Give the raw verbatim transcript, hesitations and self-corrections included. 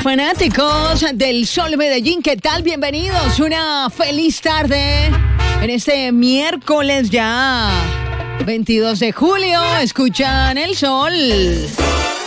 fanáticos del Sol Medellín, ¿qué tal? Bienvenidos, una feliz tarde en este miércoles ya veintidós de julio. Escuchan el Sol.